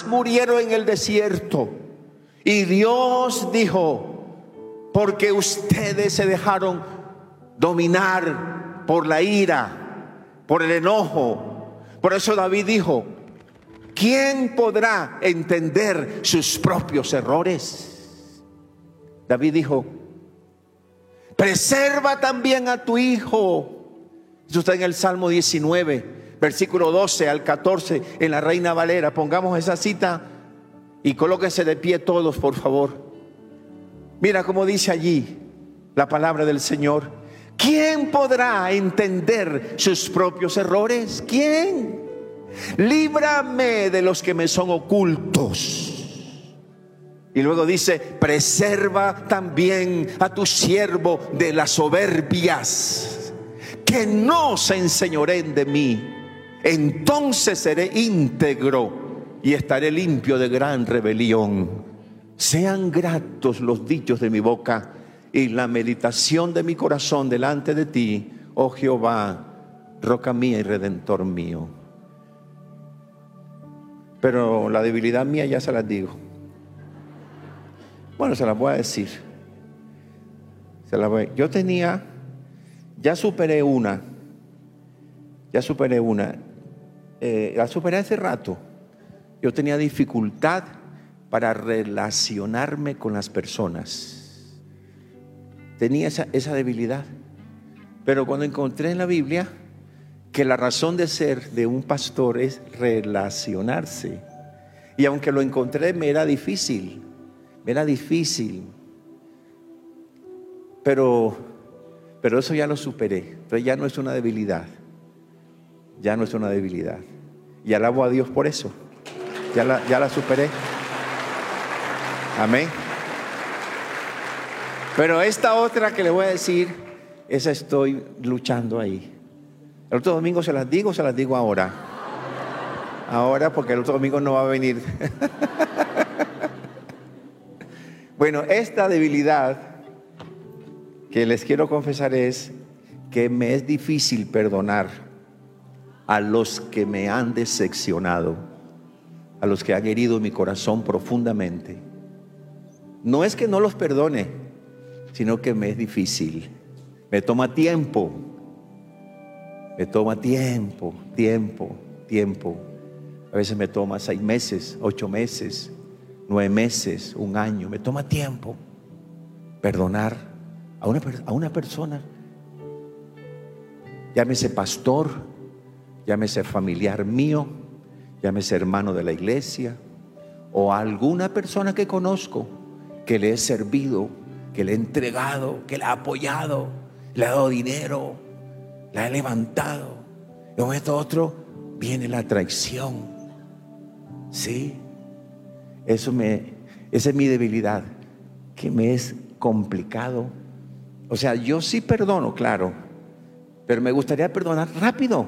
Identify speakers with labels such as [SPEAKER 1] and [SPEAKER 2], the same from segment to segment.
[SPEAKER 1] más murieron en el desierto. Y Dios dijo: porque ustedes se dejaron dominar por la ira, por el enojo. Por eso David dijo: ¿quién podrá entender sus propios errores? David dijo: preserva también a tu hijo. Eso está en el Salmo 19, versículo 12 al 14, en la Reina Valera. Pongamos esa cita y colóquense de pie todos, por favor. Mira cómo dice allí la palabra del Señor: ¿quién podrá entender sus propios errores? ¿Quién? Líbrame de los que me son ocultos. Y luego dice: preserva también a tu siervo de las soberbias, que no se enseñoreen de mí. Entonces seré íntegro y estaré limpio de gran rebelión. Sean gratos los dichos de mi boca y la meditación de mi corazón delante de ti, oh Jehová, roca mía y redentor mío. Pero la debilidad mía ya se las digo. Bueno, se las voy a decir. Yo tenía, ya superé una. La superé hace rato. Yo tenía dificultad para relacionarme con las personas. Tenía esa debilidad. Pero cuando encontré en la Biblia que la razón de ser de un pastor es relacionarse, y aunque lo encontré me era difícil, pero eso ya lo superé. Entonces ya no es una debilidad, y alabo a Dios por eso. Ya la superé. Amén. Pero esta otra que le voy a decir, esa estoy luchando ahí. El otro domingo se las digo ahora. Ahora, porque el otro domingo no va a venir. Bueno, esta debilidad que les quiero confesar es que me es difícil perdonar a los que me han decepcionado, a los que han herido mi corazón profundamente. No es que no los perdone, sino que me es difícil. Me toma tiempo. A veces me toma 6 meses, 8 meses, 9 meses, 1 año. Me toma tiempo perdonar a una persona. Llámese pastor, llámese familiar mío, llámese hermano de la iglesia, o a alguna persona que conozco, que le he servido, que le he entregado, que le he apoyado, le he dado dinero, la he levantado. Y con esto otro viene la traición. Sí, esa es mi debilidad, que me es complicado. O sea, yo sí perdono, claro, pero me gustaría perdonar rápido,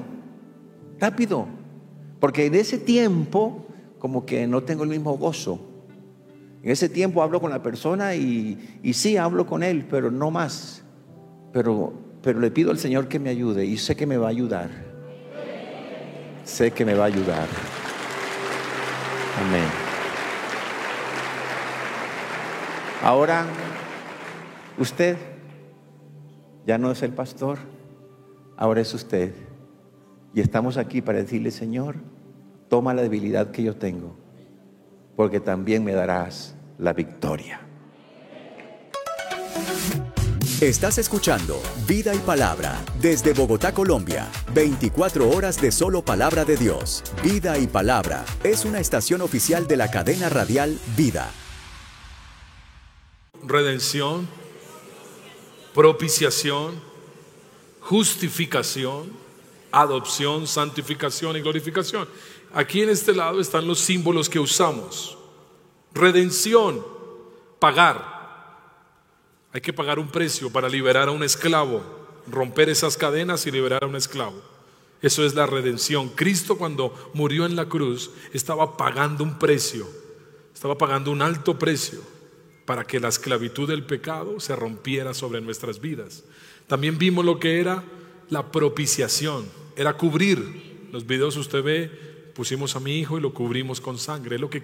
[SPEAKER 1] porque en ese tiempo como que no tengo el mismo gozo. En ese tiempo hablo con la persona y sí hablo con él, pero no más. Pero le pido al Señor que me ayude, y sé que me va a ayudar. Amén. Ahora, usted ya no es el pastor, ahora es usted. Y estamos aquí para decirle: Señor, toma la debilidad que yo tengo, porque también me darás la victoria.
[SPEAKER 2] Estás escuchando Vida y Palabra desde Bogotá, Colombia. 24 horas de solo palabra de Dios. Vida y Palabra es una estación oficial de la cadena radial Vida.
[SPEAKER 3] Redención, propiciación, justificación, adopción, santificación y glorificación. Aquí en este lado están los símbolos que usamos. Redención, pagar. Hay que pagar un precio para liberar a un esclavo, romper esas cadenas y liberar a un esclavo. Eso es la redención. Cristo, cuando murió en la cruz, estaba pagando un precio, estaba pagando un alto precio para que la esclavitud del pecado se rompiera sobre nuestras vidas. También vimos lo que era la propiciación, era cubrir. Los videos usted ve, pusimos a mi hijo y lo cubrimos con sangre. Es lo que